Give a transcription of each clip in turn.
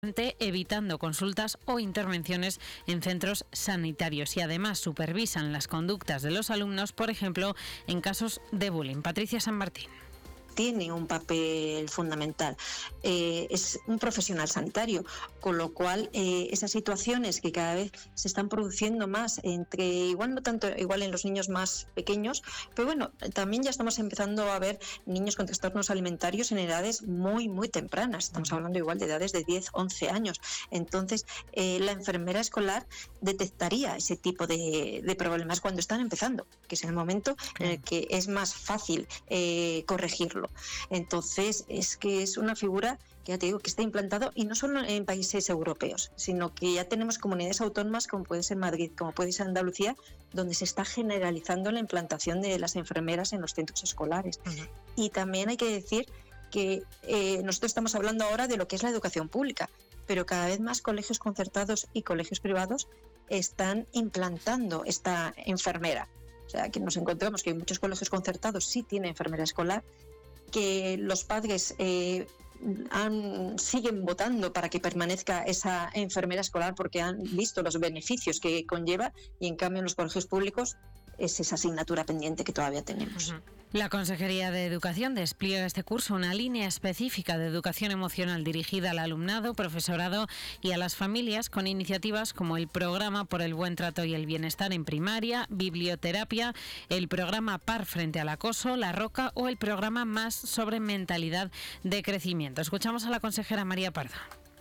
evitando consultas o intervenciones en centros sanitarios y además supervisan las conductas de los alumnos, por ejemplo, en casos de bullying. Patricia San Martín. Tiene un papel fundamental, es un profesional sanitario, con lo cual esas situaciones que cada vez se están produciendo más igual no tanto igual en los niños más pequeños, pero bueno, también ya estamos empezando a ver niños con trastornos alimentarios en edades muy tempranas, estamos hablando igual de edades de 10, 11 años, entonces la enfermera escolar detectaría ese tipo de problemas cuando están empezando, que es el momento en el que es más fácil corregirlo. Entonces es que es una figura que ya te digo que está implantado y no solo en países europeos, sino que ya tenemos comunidades autónomas como puede ser Madrid, como puede ser Andalucía, donde se está generalizando la implantación de las enfermeras en los centros escolares. Y también hay que decir que nosotros estamos hablando ahora de lo que es la educación pública, pero cada vez más colegios concertados y colegios privados están implantando esta enfermera. O sea, que nos encontramos que muchos colegios concertados sí tienen enfermera escolar, que los padres siguen votando para que permanezca esa enfermera escolar porque han visto los beneficios que conlleva, y en cambio en los colegios públicos es esa asignatura pendiente que todavía tenemos. La Consejería de Educación despliega este curso una línea específica de educación emocional dirigida al alumnado, profesorado y a las familias, con iniciativas como el programa por el buen trato y el bienestar en primaria, biblioterapia, el programa PAR frente al acoso, La Roca o el programa Más sobre mentalidad de crecimiento. Escuchamos a la consejera María Pardo.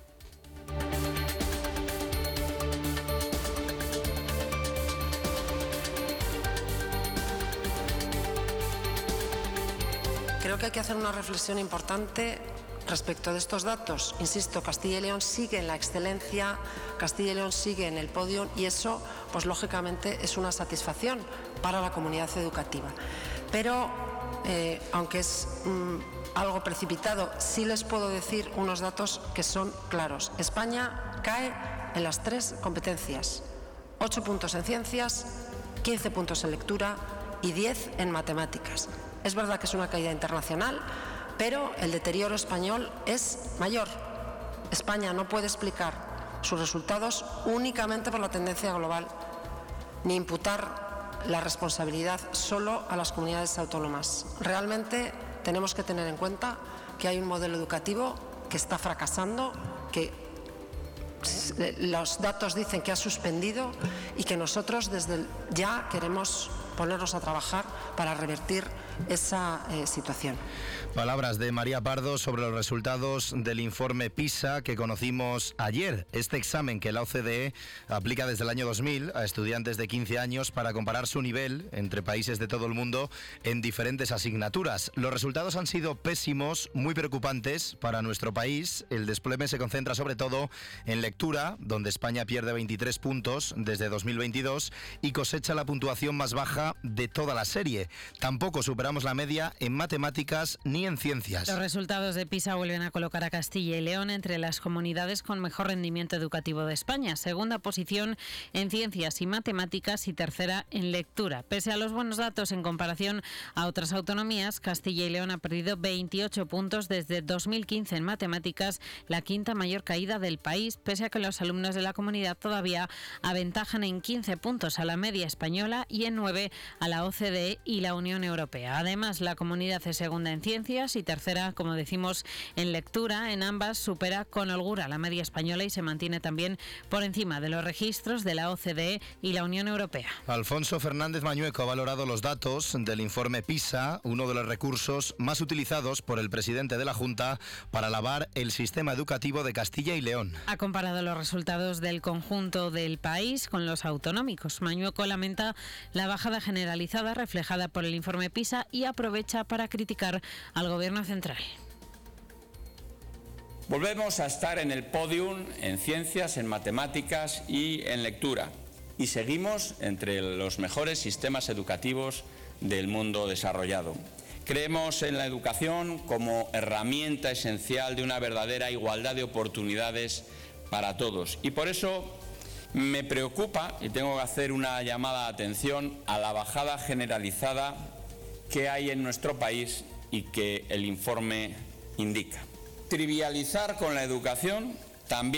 Creo que hay que hacer una reflexión importante respecto de estos datos. Insisto, Castilla y León sigue en la excelencia, Castilla y León sigue en el podio y eso, pues lógicamente, es una satisfacción para la comunidad educativa. Pero, aunque es algo precipitado, sí les puedo decir unos datos que son claros. España cae en las 3 competencias: 8 puntos en ciencias, 15 puntos en lectura y 10 en matemáticas. Es verdad que es una caída internacional, pero el deterioro español es mayor. España no puede explicar sus resultados únicamente por la tendencia global, ni imputar la responsabilidad solo a las comunidades autónomas. Realmente tenemos que tener en cuenta que hay un modelo educativo que está fracasando, que los datos dicen que ha suspendido y que nosotros desde ya queremos ponernos a trabajar para revertir esa situación. Palabras de María Pardo sobre los resultados del informe PISA que conocimos ayer. Este examen que la OCDE aplica desde el año 2000 a estudiantes de 15 años para comparar su nivel entre países de todo el mundo en diferentes asignaturas. Los resultados han sido pésimos, muy preocupantes para nuestro país. El desplome se concentra sobre todo en lectura, donde España pierde 23 puntos desde 2022 y cosecha la puntuación más baja de toda la serie. Tampoco superamos la media en matemáticas ni en ciencias. Los resultados de PISA vuelven a colocar a Castilla y León entre las comunidades con mejor rendimiento educativo de España. Segunda posición en ciencias y matemáticas y tercera en lectura. Pese a los buenos datos en comparación a otras autonomías, Castilla y León ha perdido 28 puntos desde 2015 en matemáticas, la quinta mayor caída del país, pese a que los alumnos de la comunidad todavía aventajan en 15 puntos a la media española y en 9 a la OCDE y la Unión Europea. Además, la comunidad es segunda en ciencias y tercera, como decimos, en lectura. En ambas supera con holgura la media española y se mantiene también por encima de los registros de la OCDE y la Unión Europea. Alfonso Fernández Mañueco ha valorado los datos del informe PISA, uno de los recursos más utilizados por el presidente de la Junta para alabar el sistema educativo de Castilla y León. Ha comparado los resultados del conjunto del país con los autonómicos. Mañueco lamenta la bajada generalizada reflejada por el informe PISA y aprovecha para criticar al Gobierno central. Volvemos a estar en el podium en ciencias, en matemáticas y en lectura. Y seguimos entre los mejores sistemas educativos del mundo desarrollado. Creemos en la educación como herramienta esencial de una verdadera igualdad de oportunidades para todos. Y por eso me preocupa, y tengo que hacer una llamada de atención a la bajada generalizada que hay en nuestro país y que el informe indica. Trivializar con la educación también